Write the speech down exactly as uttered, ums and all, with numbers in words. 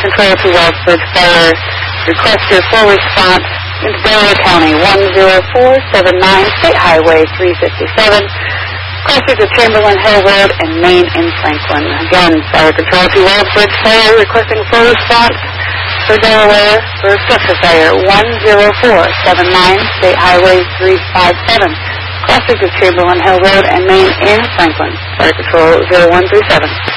Control to Wellsbridge Fire. Request your full response into Delaware County, one zero four seven nine, State Highway three fifty-seven. Crossing to Chamberlain Hill Road and Main in Franklin. Again, Fire Control to Wellsbridge Fire. Requesting full response for Delaware for structure fire, one zero four seven nine, State Highway three fifty-seven. Crossing to Chamberlain Hill Road and Main in Franklin. Fire Control zero one three seven.